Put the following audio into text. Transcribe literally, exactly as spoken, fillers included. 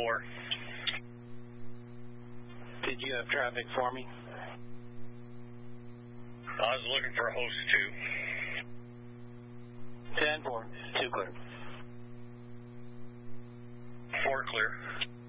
four. Did you have traffic for me? I was looking for a host two. ten four, two clear. Four clear.